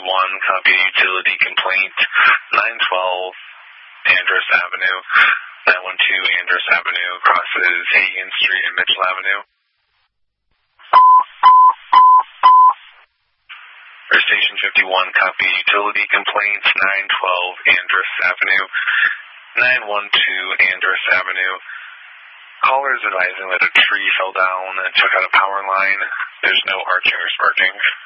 copy utility complaint, 912 Andrus Avenue. 912 Andrus Avenue crosses Hagen Street and Mitchell Avenue. Or Station 51, copy utility complaints, 912 Andrus Avenue. 912 Andrus Avenue. Caller is advising that a tree fell down and took out a power line. There's no arching or sparking.